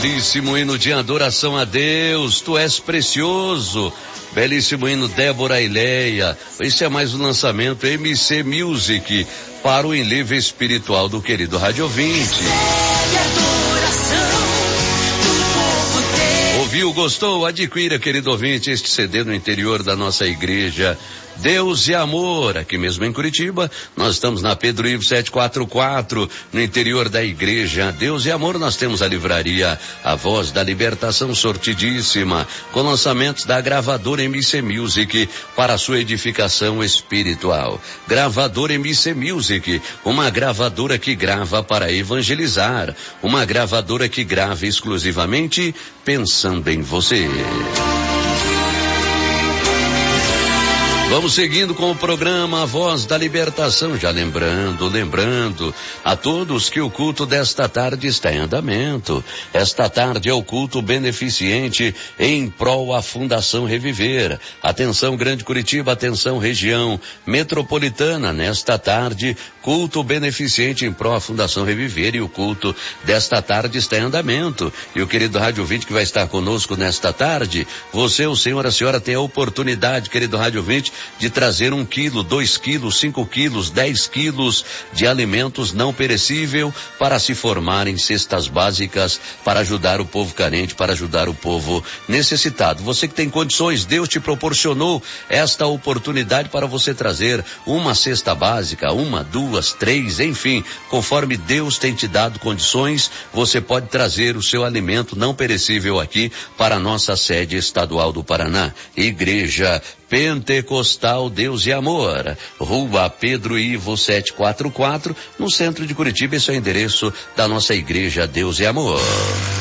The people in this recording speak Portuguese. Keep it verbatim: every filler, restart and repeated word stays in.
Belíssimo hino de adoração a Deus, tu és precioso. Belíssimo hino Débora Ileia. Esse é mais um lançamento M C Music para o enlevo espiritual do querido Rádio ouvinte. Ouviu, gostou? Adquira, querido ouvinte, este C D no interior da nossa igreja Deus e Amor, aqui mesmo em Curitiba. Nós estamos na Pedro Ivo setecentos e quarenta e quatro, no interior da igreja Deus e Amor. Nós temos a livraria A Voz da Libertação Sortidíssima, com lançamentos da gravadora M C Music para a sua edificação espiritual. Gravadora M C Music, uma gravadora que grava para evangelizar, uma gravadora que grava exclusivamente pensando em você. Vamos seguindo com o programa A Voz da Libertação, já lembrando, lembrando a todos que o culto desta tarde está em andamento. Esta tarde é o culto beneficente em prol à Fundação Reviver. Atenção Grande Curitiba, atenção região metropolitana, nesta tarde, culto beneficente em prol à Fundação Reviver, e o culto desta tarde está em andamento. E o querido Rádio ouvinte que vai estar conosco nesta tarde, você, o senhor, a senhora tem a oportunidade, querido Rádio ouvinte, de trazer um quilo, dois quilos, cinco quilos, dez quilos de alimentos não perecível para se formarem cestas básicas para ajudar o povo carente, para ajudar o povo necessitado. Você que tem condições, Deus te proporcionou esta oportunidade para você trazer uma cesta básica, uma, duas, três, enfim, conforme Deus tem te dado condições, você pode trazer o seu alimento não perecível aqui para a nossa sede estadual do Paraná, Igreja Pentecostal Deus e Amor, Rua Pedro Ivo setecentos e quarenta e quatro, no centro de Curitiba. Esse é o endereço da nossa igreja Deus e Amor.